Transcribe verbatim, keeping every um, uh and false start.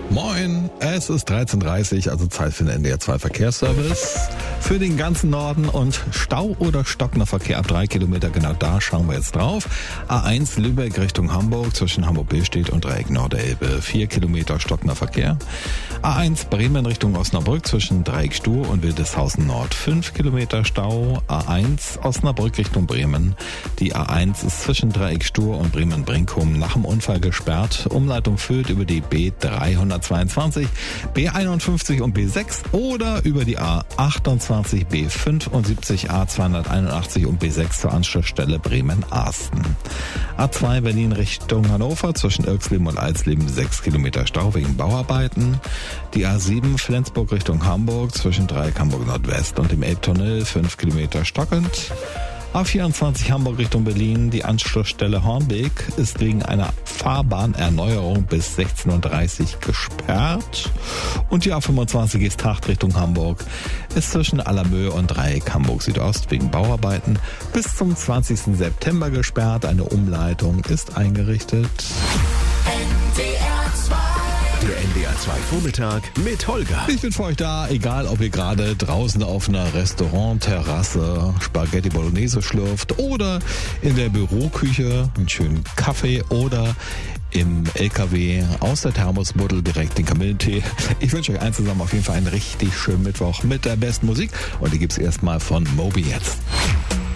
Moin, es ist dreizehn Uhr dreißig, also Zeit für den N D R zwei Verkehrsservice. Für den ganzen Norden und Stau oder stockender Verkehr ab drei Kilometer, genau da schauen wir jetzt drauf. A eins Lübeck Richtung Hamburg zwischen Hamburg-Billstedt und Dreieck Nordelbe, vier Kilometer stockender Verkehr. A eins Bremen Richtung Osnabrück zwischen Dreieck Stur und Wildeshausen Nord, fünf Kilometer Stau. A eins Osnabrück Richtung Bremen. Die A eins ist zwischen Dreieck Stur und Bremen-Brinkum nach dem Unfall gesperrt. Umleitung Fürth über die B dreihundertzweiundzwanzig, B einundfünfzig und B sechs oder über die A achtundzwanzig, B fünfundsiebzig, A zweihunderteinundachtzig und B sechs zur Anschlussstelle Bremen-Arsten. A zwei Berlin Richtung Hannover zwischen Irxleben und Alsleben, sechs Kilometer Stau wegen Bauarbeiten. Die A sieben Flensburg Richtung Hamburg zwischen Dreieck Hamburg Nordwest und dem Elbtunnel, fünf Kilometer stockend. A vierundzwanzig Hamburg Richtung Berlin, die Anschlussstelle Hornbeek ist wegen einer Fahrbahnerneuerung bis sechzehn Uhr dreißig gesperrt. Und die A fünfundzwanzig Geesthacht Richtung Hamburg ist zwischen Allermöhe und Dreieck Hamburg Südost wegen Bauarbeiten bis zum zwanzigsten September gesperrt. Eine Umleitung ist eingerichtet. Der N D R zwei Vormittag mit Holger. Ich bin für euch da, egal ob ihr gerade draußen auf einer Restaurantterrasse Spaghetti Bolognese schlürft oder in der Büroküche einen schönen Kaffee oder im L K W aus der Thermosbuddel direkt den Kamillentee. Ich wünsche euch allen zusammen auf jeden Fall einen richtig schönen Mittwoch mit der besten Musik und die gibt's erstmal von Moby jetzt.